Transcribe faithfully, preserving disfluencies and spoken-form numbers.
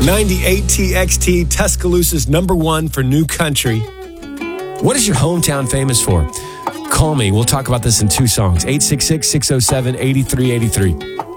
ninety-eight T X T, Tuscaloosa's number one for new country. What is your hometown famous for? Call me. We'll talk about this in two songs. eight six six, six oh seven, eight three eight three.